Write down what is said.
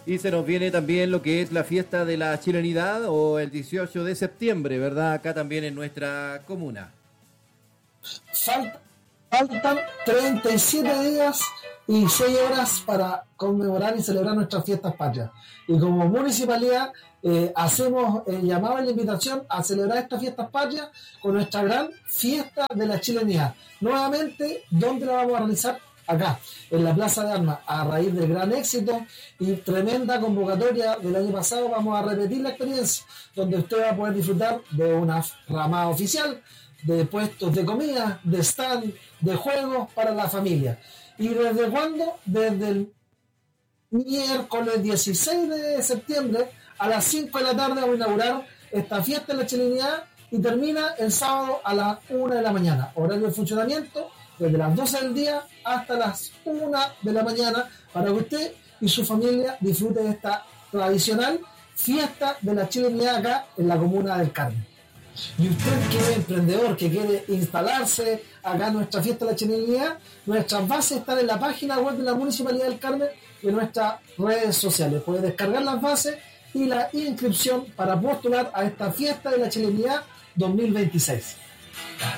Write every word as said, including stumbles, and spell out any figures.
Y se nos viene también lo que es la fiesta de la chilenidad o el dieciocho de septiembre, ¿verdad? Acá también en nuestra comuna. Falta, faltan treinta y siete días y seis horas para conmemorar y celebrar nuestras fiestas patrias. Y como municipalidad eh, hacemos el llamado y la invitación a celebrar estas fiestas patrias con nuestra gran fiesta de la chilenidad. Nuevamente, ¿dónde la vamos a realizar? Acá, en la Plaza de Armas, a raíz del gran éxito y tremenda convocatoria del año pasado, vamos a repetir la experiencia, donde usted va a poder disfrutar de una ramada oficial, de puestos de comida, de stand, de juegos para la familia. ¿Y desde cuándo? Desde el miércoles dieciséis de septiembre a las cinco de la tarde vamos a inaugurar esta fiesta de la chilenidad y termina el sábado a las una de la mañana. Horario de funcionamiento desde las doce del día hasta las una de la mañana para que usted y su familia disfruten de esta tradicional fiesta de la chilenidad acá en la comuna del Carmen. Y usted que es emprendedor, que quiere instalarse acá en nuestra fiesta de la chilenidad, nuestras bases están en la página web de la Municipalidad del Carmen y en nuestras redes sociales. Puede descargar las bases y la inscripción para postular a esta fiesta de la chilenidad dos mil veintiséis.